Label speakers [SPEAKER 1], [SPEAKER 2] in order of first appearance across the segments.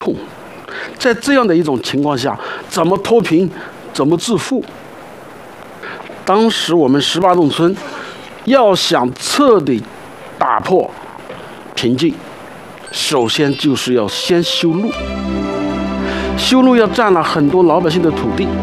[SPEAKER 1] 痛。在这样的一种情况下，怎么脱贫，怎么致富？当时我们18洞村要想彻底打破贫瘠，首先就是要先修路。修路要占了很多老百姓的土地，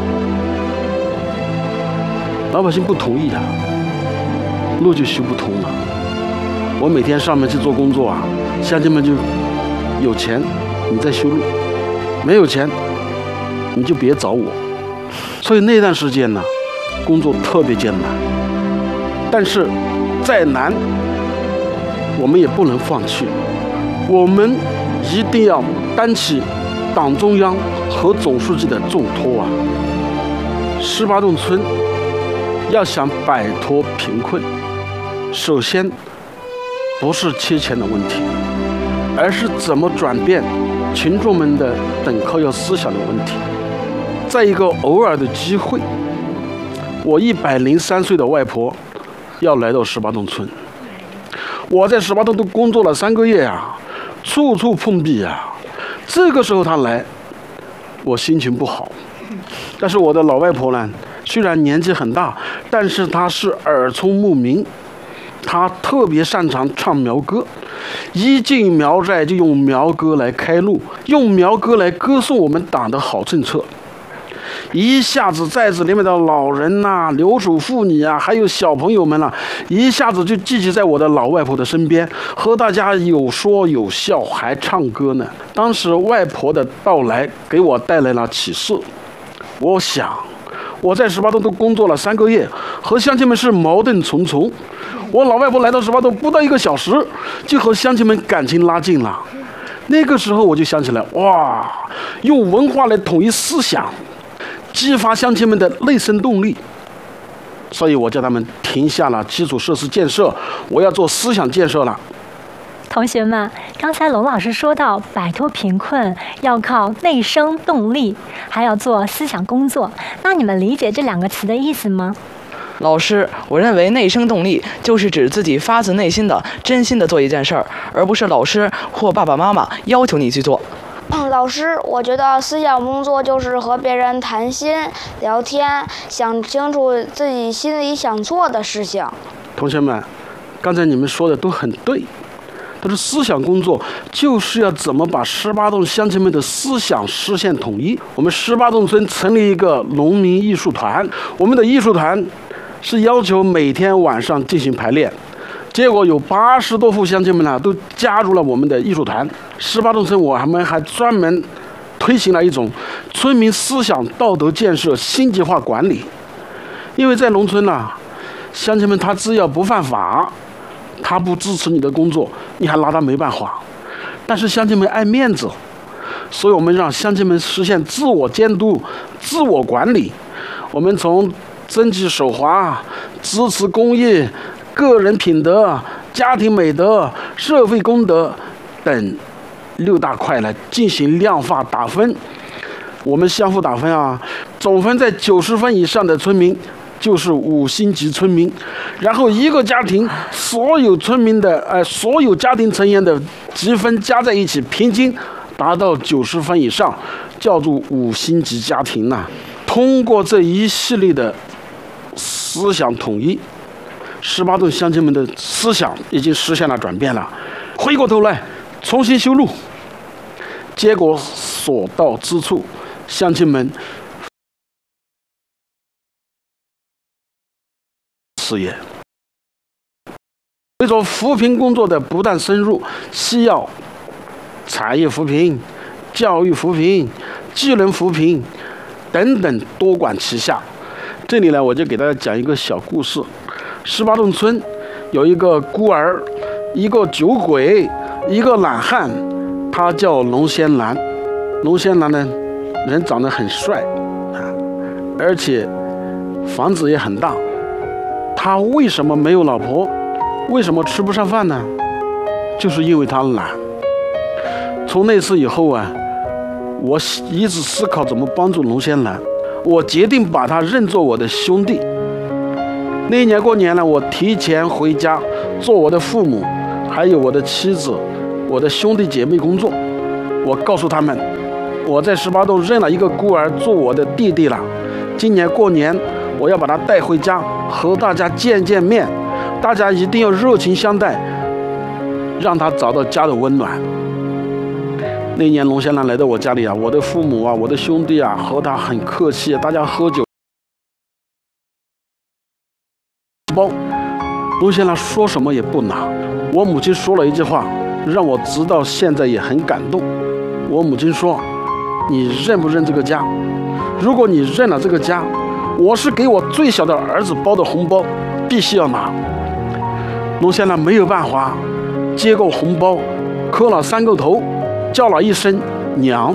[SPEAKER 1] 老百姓不同意啊，路就修不通了。我每天上门去做工作啊，乡亲们就有钱你再修路，没有钱你就别找我。所以那段时间呢，工作特别艰难，但是再难我们也不能放弃，我们一定要担起党中央和总书记的重托啊。18洞村要想摆脱贫困，首先不是缺钱的问题，而是怎么转变群众们的等靠要思想的问题。在一个偶尔的机会，我103岁的外婆要来到18洞村，我在18洞都工作了3个月啊，处处碰壁啊。这个时候她来，我心情不好。但是我的老外婆呢，虽然年纪很大，但是她是耳聪目明，她特别擅长唱苗歌，一进苗寨就用苗歌来开路，用苗歌来歌颂我们党的好政策。一下子寨子里面的老人呐、留守妇女啊，还有小朋友们啊，一下子就聚集在我的老外婆的身边，和大家有说有笑，还唱歌呢。当时外婆的到来给我带来了启示。我想，我在18洞都工作了3个月，和乡亲们是矛盾重重。我老外婆来到18洞不到1个小时，就和乡亲们感情拉近了。那个时候我就想起来，哇，用文化来统一思想，激发乡亲们的内生动力。所以我叫他们停下了基础设施建设，我要做思想建设了。
[SPEAKER 2] 同学们，刚才龙老师说到，摆脱贫困要靠内生动力，还要做思想工作。那你们理解这2个词的意思吗？
[SPEAKER 3] 老师，我认为内生动力就是指自己发自内心的、真心的做一件事儿，而不是老师或爸爸妈妈要求你去做。
[SPEAKER 4] 老师，我觉得思想工作就是和别人谈心、聊天，想清楚自己心里想做的事情。
[SPEAKER 1] 同学们，刚才你们说的都很对，但是思想工作就是要怎么把18洞乡亲们的思想实现统一。我们18洞村成立一个农民艺术团，我们的艺术团是要求每天晚上进行排练。结果有80多户乡亲们呢，都加入了我们的艺术团。18洞村我们还专门推行了一种村民思想道德建设星级化管理。因为在农村呢，乡亲们他只要不犯法，他不支持你的工作，你还拿他没办法。但是乡亲们爱面子，所以我们让乡亲们实现自我监督、自我管理。我们从征集手滑、支持公益、个人品德、家庭美德、社会公德等6大块来进行量化打分。我们相互打分啊，总分在90分以上的村民就是5星级村民，然后一个家庭所有村民的所有家庭成员的积分加在一起，平均达到90分以上，叫做5星级家庭呐。通过这一系列的思想统一，18洞乡亲们的思想已经实现了转变了。回过头来重新修路，结果所到之处，乡亲们事业。所以说扶贫工作的不断深入，需要产业扶贫、教育扶贫、技能扶贫等等多管齐下。这里呢，我就给大家讲一个小故事。18洞村有一个孤儿，一个酒鬼，一个懒汉，他叫龙仙兰。龙仙兰呢，人长得很帅啊，而且房子也很大。他为什么没有老婆？为什么吃不上饭呢？就是因为他懒。从那次以后啊，我一直思考怎么帮助龙仙兰。我决定把他认作我的兄弟。那一年过年呢，我提前回家做我的父母，还有我的妻子、我的兄弟姐妹工作。 我告诉他们，我在18洞认了一个孤儿做我的弟弟了。今年过年，我要把他带回家，和大家见见面。大家一定要热情相待，让他找到家的温暖。那年龙先兰来到我家里啊，我的父母啊，我的兄弟啊，和他很客气，大家喝酒包。龙先兰说什么也不拿。我母亲说了一句话，让我直到现在也很感动。我母亲说：“你认不认这个家？如果你认了这个家，我是给我最小的儿子包的红包，必须要拿。”龙先兰没有办法，接过红包，磕了3个头，叫了一声娘。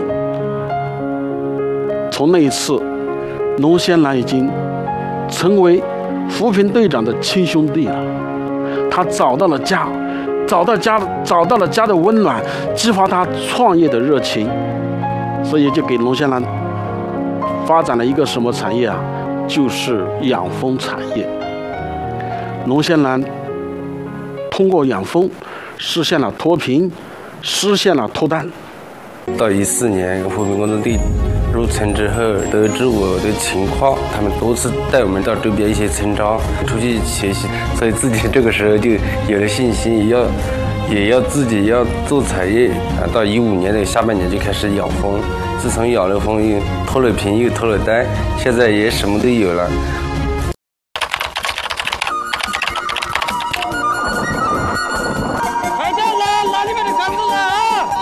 [SPEAKER 1] 从那一次，龙先兰已经成为扶贫队长的亲兄弟了。他找到了家，找到了家的温暖，激发他创业的热情，所以就给龙先兰发展了一个什么产业啊？就是养蜂产业。龙先兰通过养蜂实现了脱贫，实现了脱单。
[SPEAKER 5] 到14年扶贫工作队入村之后，得知我的情况，他们多次带我们到周边一些村庄出去学习，所以自己这个时候就有了信心，也要自己要做产业啊。到15年的下半年就开始养蜂，自从养了蜂，又脱了贫又脱了单，现在也什么都有了。